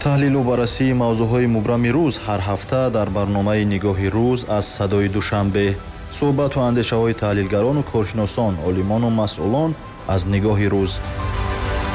таҳлилу баррасии мавзӯъҳои мубрами рӯз ҳар ҳафта дар барномаи Нигоҳи рӯз аз Садои Душанбе. суҳбату андешаҳои таҳлилгарону коршиносон, олимону масъулон аз Нигоҳи рӯз.